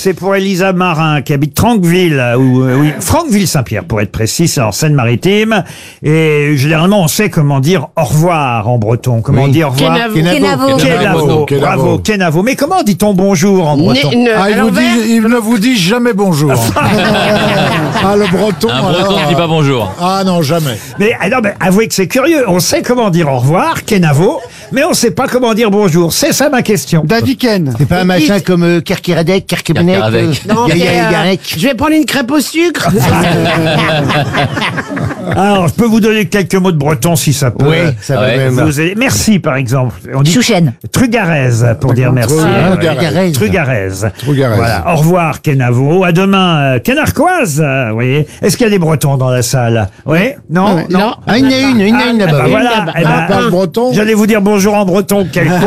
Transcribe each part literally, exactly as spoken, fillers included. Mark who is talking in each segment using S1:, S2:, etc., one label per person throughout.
S1: C'est pour Elisa Marin, qui habite Franqueville, ou euh, oui, Franqueville-Saint-Pierre, pour être précis, c'est en Seine-Maritime. Et généralement, on sait comment dire au revoir en breton. Comment
S2: Oui.
S1: dire au revoir?
S3: Kenavo.
S2: Kenavo.
S1: Kenavo.
S3: Kenavo.
S1: Bravo, Kenavo. Mais comment dit-on bonjour en breton?
S3: Ne- ne-
S2: Ah,
S3: à
S2: il, vous
S3: l'envers.
S2: dit, il ne vous dit jamais bonjour. Ah, le breton.
S4: Un breton
S2: alors,
S4: ne dit pas bonjour.
S2: Ah non, jamais.
S1: Mais, ah non, mais avouez que c'est curieux. On sait comment dire au revoir, Kenavo, mais on sait pas comment dire bonjour. C'est ça ma question.
S2: Daviken.
S5: C'est pas un machin comme euh, Kerkeradec, Kerkebenek,
S4: Kerkeradec.
S3: Non,
S5: euh,
S3: c'est,
S5: Gaga-
S3: euh,
S5: Garec.
S3: je vais prendre une crêpe au sucre.
S1: Alors, je peux vous donner quelques mots de breton si ça peut.
S5: Oui, ça va
S4: Ouais,
S5: même.
S1: Vous aider. Merci, par exemple. On dit
S6: Chouchen.
S1: Trugarez pour dire merci.
S2: Ah,
S1: Euh,
S2: Trugarez.
S1: Trugarez.
S2: Trugarez.
S1: Voilà. Au revoir, Kenavo. À demain, euh, Kenarcoise. euh, Vous voyez. Est-ce qu'il y a des Bretons dans la salle? Oui? Non?
S2: Ouais.
S3: Non.
S5: Ah, il y en a une, il y en a une
S1: Ah,
S5: là-bas.
S1: bah
S5: oui.
S1: voilà.
S3: là-bas.
S1: Eh ben,
S2: Ah, parle breton.
S1: J'allais vous dire bonjour en breton. Quel con.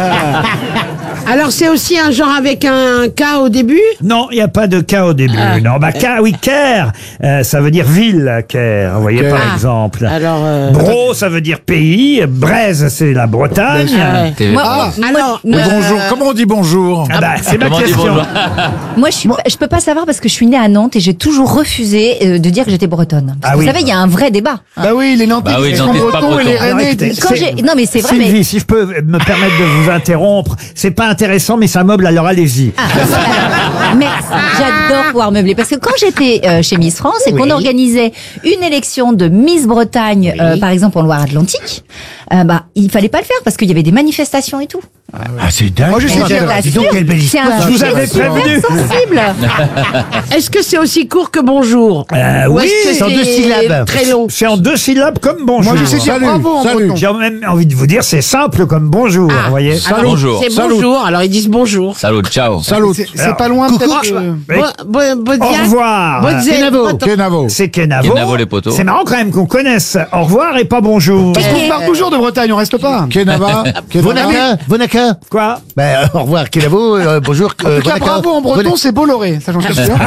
S3: Alors c'est aussi un genre avec un K au début.
S1: Non, il n'y a pas de K au début. Non, bah K, oui, Caire. Euh, ça veut dire ville, Caire. Vous voyez,
S2: Caire.
S1: par
S3: Ah.
S1: exemple.
S3: Alors. euh,
S1: Bro, ça veut dire pays. Braise, c'est la Bretagne.
S3: Ah ouais.
S4: T'es-
S6: Moi,
S2: Ah,
S3: Alors.
S2: mais
S3: euh,
S2: bonjour. Comment on dit bonjour?
S1: Ah bah, c'est ma
S4: Comment on dit
S1: question.
S4: bonjour?
S6: moi, je suis, pas- je peux pas savoir parce que je suis née à Nantes et j'ai toujours refusé euh, de dire que j'étais bretonne. Parce
S1: Ah
S6: que
S1: oui.
S6: vous savez, il y a un vrai débat. hein.
S2: Bah oui, les Nantais
S4: Bah oui,
S2: sont
S4: Nantais, c'est pas
S2: bretons et les
S4: breton.
S1: Alors,
S2: Rennais
S1: écoutez,
S2: disent...
S6: Quand j'ai, non mais c'est vrai,
S1: Sylvie,
S6: mais
S1: si je peux me permettre de vous interrompre, c'est pas intéressant, mais ça meuble, alors allez-y.
S6: Ah, mais j'adore pouvoir meubler parce que quand j'étais euh, chez Miss France et qu'on
S5: Oui.
S6: organisait une élection de Miss Bretagne, euh, par exemple en Loire-Atlantique, euh, bah il fallait pas le faire parce qu'il y avait des manifestations et tout.
S5: Ah, c'est dingue.
S2: Moi, je sais
S6: Je
S2: pas.
S6: vous
S5: Dis donc,
S6: assure,
S5: quelle belle
S6: c'est un
S5: histoire.
S1: Je vous
S6: sujet
S1: avais
S6: super
S1: prévenu.
S6: sensible.
S3: Est-ce que c'est aussi court que bonjour?
S1: Euh,
S3: Ou
S1: oui,
S3: est-ce que
S5: c'est en deux syllabes.
S3: Très long.
S1: c'est en deux syllabes comme bonjour.
S2: Moi, je sais dire
S5: Salut,
S2: bravo en
S5: salut.
S2: breton.
S1: J'ai même envie de vous dire, c'est simple comme bonjour,
S3: Ah.
S1: vous voyez.
S3: Alors,
S4: Bonjour.
S3: C'est
S2: Salut.
S3: bonjour. Alors ils disent bonjour.
S4: Salut, ciao.
S2: Salut.
S1: Alors,
S2: C'est pas loin peut-être que...
S1: Mais-
S3: Bo- bo- Bodiac.
S1: Au revoir.
S3: Bodzé-
S2: Kenavo.
S3: Breton.
S2: Kenavo.
S1: C'est Kenavo.
S4: Kenavo, les poteaux.
S1: C'est marrant quand même qu'on connaisse au revoir et pas bonjour.
S2: Parce qu'on part toujours de Bretagne, on reste pas. Kenava.
S5: Vonaka, Vonaka.
S1: Quoi?
S5: Bah, euh, au revoir, Kenavo, euh, bonjour.
S2: En
S5: euh,
S2: tout cas,
S5: Vonaka.
S2: bravo en breton,
S5: Vonaka.
S2: c'est Bolloré. Ça, j'en suis sûr.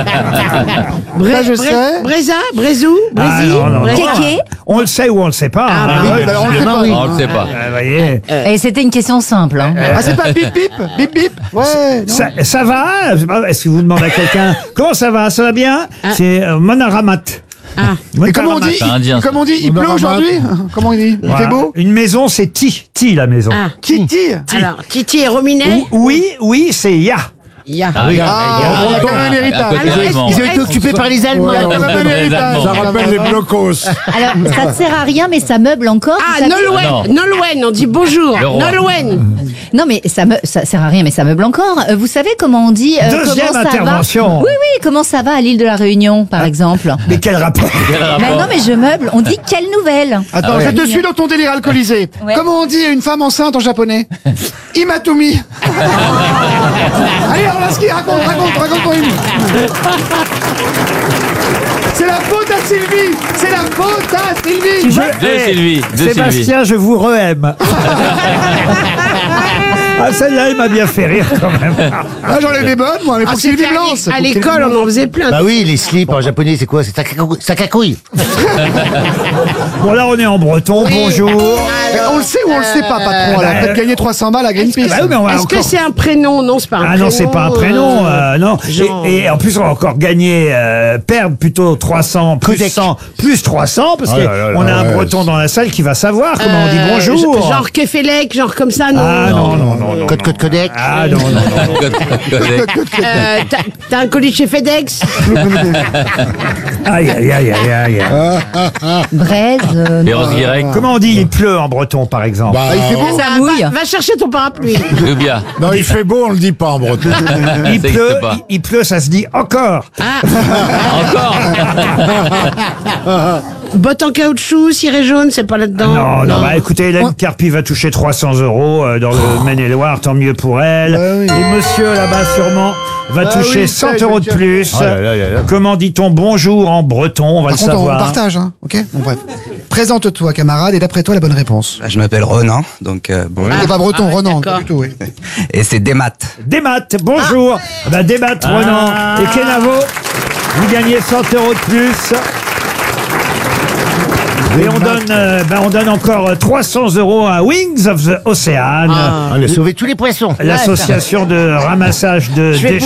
S3: Bré-
S2: Ça, je
S3: Bré-
S2: sais.
S3: Bréza, Brézou,
S1: Ah,
S3: Brésil.
S1: non, non, non.
S3: Brésil.
S6: Kéké.
S1: On le sait ou on le sait pas.
S3: Ah,
S1: hein.
S3: bah
S2: Oui,
S1: Ouais,
S2: bah, on le sait
S5: visiblement,
S2: pas.
S5: oui.
S4: On le sait pas.
S1: vous voyez.
S6: Et c'était une question simple. Hein.
S2: Ah, c'est pas bip bip, bip bip. Ouais. non.
S1: Ça, ça va? Je sais pas, est-ce que vous demandez à quelqu'un comment ça va? Ça va bien? C'est euh, Monaramat.
S3: Ah.
S2: Et comment on dit
S4: C'est indien, ça.
S2: Comment on dit Il On pleut aura aujourd'hui Comment il dit Il
S1: Voilà.
S2: fait beau
S1: Une maison, c'est ti. Ti, la maison.
S3: Ah.
S2: Kitty.
S3: Alors, Titi et Rominet.
S1: Ou- Oui, oui, c'est ya.
S3: Ya.
S4: Ah, oui.
S2: Ah,
S4: Ah,
S2: on a quand même un
S4: à
S2: héritage.
S4: côté
S3: Alors,
S4: de
S3: est-ce-
S4: Mans.
S5: Ils ont été occupés par les Allemands.
S2: Ouais, on a quand même un
S4: Les
S2: héritage.
S4: Allemands.
S2: Ça rappelle les blocos.
S6: Alors ça ne sert à rien, mais ça meuble encore.
S3: Ah,
S6: vous savez.
S3: Nolwenn.
S4: Ah,
S3: Nolwenn, on dit bonjour.
S4: Le roi.
S3: Nolwenn.
S6: Non mais ça me ça sert à rien mais ça meuble encore. Euh, Vous savez comment on dit euh,
S1: Deuxième
S6: comment ça
S1: intervention.
S6: va. Oui oui, comment ça va à l'île de la Réunion par exemple.
S1: Mais quel rapport?
S4: Quel
S6: Mais
S4: rapport?
S6: non mais je meuble, on dit quelle nouvelle.
S2: Attends,
S4: Ah ouais.
S2: je te suis dans ton délire alcoolisé.
S6: Ouais.
S2: Comment on dit une femme enceinte en japonais Imatumi. Allez, Orlaski, raconte, raconte, raconte-moi une. C'est la faute à Sylvie. C'est la faute à Sylvie.
S4: De
S1: Eh,
S4: Sylvie, de Sylvie.
S1: Sébastien, je vous re-aime. Ah, celle-là, elle m'a bien fait rire quand même.
S2: Ah, j'en ai des bonnes, moi, mais
S3: Ah,
S2: pour
S3: c'était
S2: Sylvie
S3: à
S2: Blanc.
S3: l'é- à l'école, on en faisait plein.
S5: Bah oui, les slips en japonais, c'est quoi? C'est sakakouille. Sakakouille.
S1: Bon, là, on est en breton. Bonjour.
S2: On le sait ou on le sait pas, patron. Elle a peut-être gagné trois cents balles à Greenpeace.
S1: Bah oui, mais on va
S3: Est-ce que
S1: encore-
S3: c'est un prénom? Non, c'est pas un
S1: Ah
S3: prénom.
S1: non, c'est pas un prénom, euh, non.
S3: genre-
S1: Et, et en plus, on va encore gagner, euh, perdre plutôt trois cents, plus
S5: Codec.
S1: cent, plus trois cents, parce
S2: Oh là là là,
S1: qu'on a un
S2: ouais.
S1: breton dans la salle qui va savoir comment on dit
S3: Euh,
S1: bonjour.
S3: ge- Genre Kefelec, genre comme ça, non.
S1: Ah non, non, non, non.
S5: Code, code, codec.
S1: Ah non, non, non.
S4: Code- code-
S3: Euh, t'as- T'as un colis chez FedEx.
S1: Aïe, aïe, aïe, aïe, aïe.
S6: Braise. euh,
S4: Les Roses Guirec.
S1: Comment on dit il pleut en breton, par exemple?
S2: Bah, il fait beau.
S6: ça mouille.
S3: Va, va chercher ton parapluie.
S4: Lubia.
S2: Non, il fait beau, on le dit pas en breton.
S1: Il
S4: ça
S1: pleut,
S4: existe pas.
S1: il, il pleut, ça se dit encore.
S4: Encore.
S3: Bottes en caoutchouc, ciré jaune, c'est pas là-dedans.
S1: Non, non, bah écoutez, Hélène Carpi va toucher trois cents euros euh, dans le Maine-et-Loire, tant mieux pour elle.
S2: Bah oui.
S1: Et monsieur là-bas, sûrement, va
S2: Ah
S1: toucher
S2: oui,
S1: cent
S2: ça,
S1: euros de
S2: tiens.
S1: plus.
S5: Oh là là là là.
S1: Comment dit-on bonjour en breton? On va
S2: Par
S1: le
S2: contre, on
S1: savoir.
S2: partage, hein. Ok. Bon, bref. Présente-toi, camarade, et d'après toi, la bonne réponse.
S7: Je m'appelle Ronan, donc euh, bon.
S2: T'es pas breton,
S3: Ah,
S2: Ronan,
S3: d'accord.
S2: pas du tout, oui.
S7: Et c'est des maths.
S1: Des maths, bonjour. Bah, des maths, Ronan et Kenavo. Vous gagnez cent euros de plus. Et on donne, euh, ben, on donne encore euh, trois cents euros à Wings of the Ocean,
S5: On a sauvé tous les poissons.
S1: l'association de ramassage de
S3: Je vais
S1: déchets.